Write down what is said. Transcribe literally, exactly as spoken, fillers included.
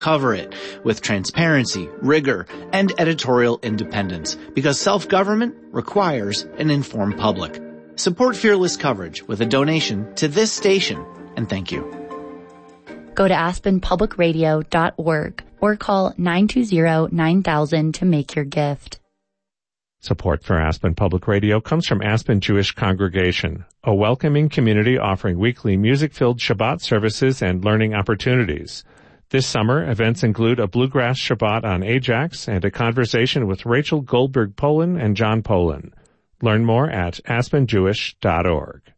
Cover it with transparency, rigor, and editorial independence, because self-government requires an informed public. Support fearless coverage with a donation to this station, and thank you. Go to aspen public radio dot org or call nine two zero, nine thousand to make your gift. Support for Aspen Public Radio comes from Aspen Jewish Congregation, a welcoming community offering weekly music-filled Shabbat services and learning opportunities. This summer, events include a Bluegrass Shabbat on Ajax and a conversation with Rachel Goldberg Poland and John Poland. Learn more at aspen jewish dot org.